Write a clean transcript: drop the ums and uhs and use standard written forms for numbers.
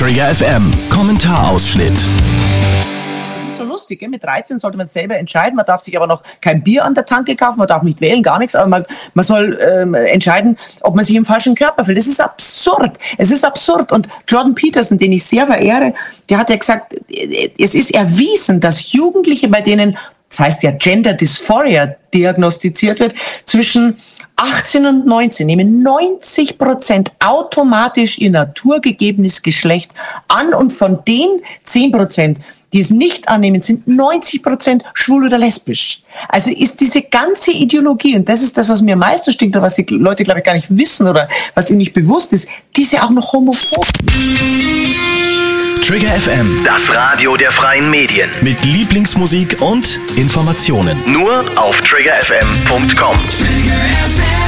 Trigger FM Kommentarausschnitt. So lustig, gell? Mit 13 sollte man selber entscheiden, man darf sich aber noch kein Bier an der Tanke kaufen, man darf nicht wählen, gar nichts, aber man soll entscheiden, ob man sich im falschen Körper fühlt. Das ist absurd, es ist absurd. Und Jordan Peterson, den ich sehr verehre, der hat ja gesagt, es ist erwiesen, dass Jugendliche, bei denen, das heißt ja Gender Dysphoria, diagnostiziert wird, zwischen 18 und 19 nehmen 90% automatisch ihr naturgegebenes Geschlecht an und von den 10%, die es nicht annehmen, sind 90% schwul oder lesbisch. Also ist diese ganze Ideologie, und das ist das, was mir am meisten stinkt, oder was die Leute, glaube ich, gar nicht wissen oder was ihnen nicht bewusst ist, diese auch noch homophob. Trigger FM, Das Radio der freien Medien. mit Lieblingsmusik und Informationen. Nur auf triggerfm.com. Trigger FM.